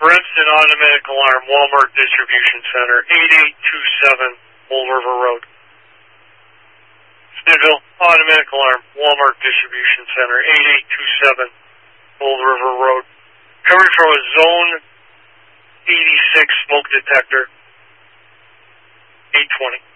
Brimston Automatic Alarm, Walmart Distribution Center, 8827 Old River Road. Smithville Automatic Alarm, Walmart Distribution Center, 8827 Old River Road. Coming from a Zone 86 smoke detector, 820.